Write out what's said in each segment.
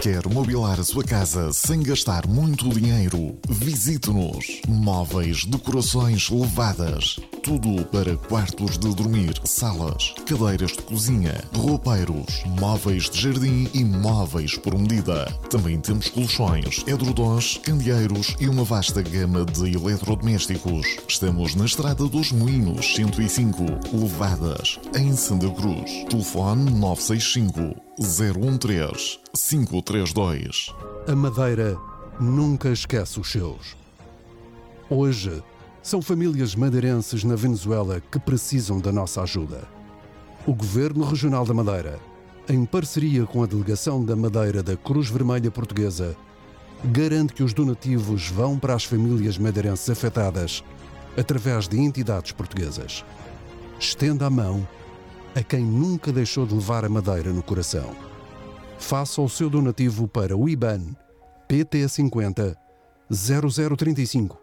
Quer mobilar a sua casa sem gastar muito dinheiro? Visite-nos. Móveis, decorações levadas. Tudo para quartos de dormir, salas, cadeiras de cozinha, roupeiros, móveis de jardim e móveis por medida. Também temos colchões, edredons, candeeiros e uma vasta gama de eletrodomésticos. Estamos na Estrada dos Moinhos, 105, Levadas, em Santa Cruz. Telefone 965 013 532. A Madeira nunca esquece os seus. Hoje, são famílias madeirenses na Venezuela que precisam da nossa ajuda. O Governo Regional da Madeira, em parceria com a Delegação da Madeira da Cruz Vermelha Portuguesa, garante que os donativos vão para as famílias madeirenses afetadas através de entidades portuguesas. Estenda a mão a quem nunca deixou de levar a Madeira no coração. Faça o seu donativo para o IBAN PT50 0035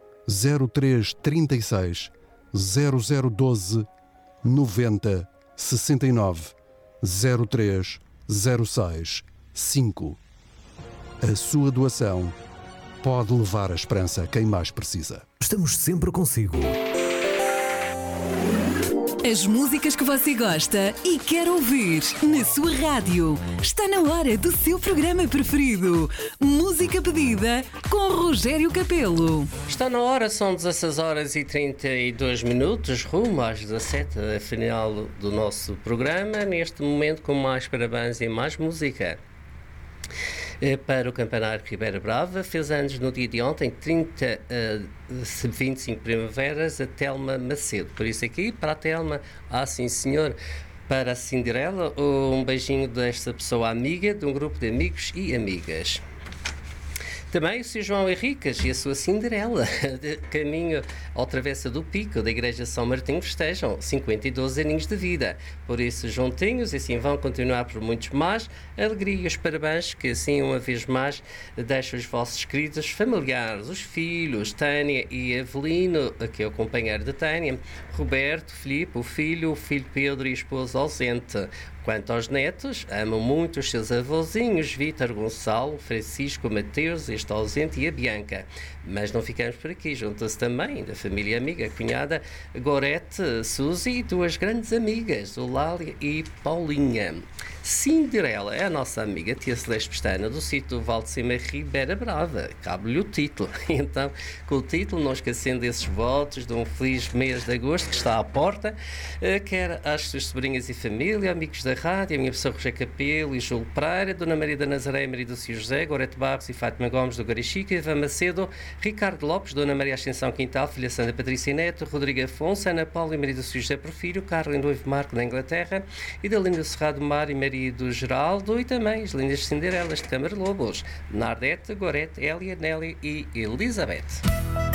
0336 0012 90 69 03 06 5. A sua doação pode levar a esperança a quem mais precisa. Estamos sempre consigo. As músicas que você gosta e quer ouvir na sua rádio. Está na hora do seu programa preferido. Música pedida com Rogério Capelo. Está na hora, são 16 horas e 32 minutos, rumo às 17, a final do nosso programa. Neste momento, com mais parabéns e mais música. Para o Campanário Ribeira Brava, fez anos no dia de ontem, 25 primaveras, a Telma Macedo. Por isso aqui, para a Telma, sim senhor, para a Cinderela, um beijinho desta pessoa amiga, de um grupo de amigos e amigas. Também o Sr. João Henriques e a sua Cinderela, de caminho ao Travessa do Pico, da Igreja São Martinho, festejam 52 aninhos de vida. Por isso, juntinhos, e assim vão continuar por muitos mais. Alegria e os parabéns, que assim, uma vez mais, deixam os vossos queridos familiares, os filhos, Tânia e Avelino, que é o companheiro de Tânia, Roberto, Filipe, o filho Pedro e a esposa ausente. Quanto aos netos, amam muito os seus avôzinhos, Vítor, Gonçalo, Francisco, Mateus, este ausente, e a Bianca. Mas não ficamos por aqui, junta-se também da família amiga, a cunhada Gorete, Suzy e duas grandes amigas, Eulália e Paulinha. Cinderela é a nossa amiga tia Celeste Pestana, do sítio do Val de Cima, Ribeira Brava. Cabe-lhe o título. Então, com o título, não esquecendo esses votos de um feliz mês de agosto que está à porta, quer às suas sobrinhas e família, amigos da rádio, a minha pessoa Rogério Capelo e Júlio Pereira, Dona Maria da Nazaré, Maria do Cio José, Gorete Barros e Fátima Gomes do Garichica, Eva Macedo, Ricardo Lopes, Dona Maria Ascensão Quintal, filha Sandra Patrícia Neto, Rodrigo Afonso, Ana Paula e Maria do Cio José Porfírio, Carla Noivo Marco da Inglaterra, e da Linda Cerrado Mar e Maria do Geraldo, e também as lindas Cinderelas de Câmara Lobos, Nardete, Gorete, Hélia, Nelly e Elizabeth.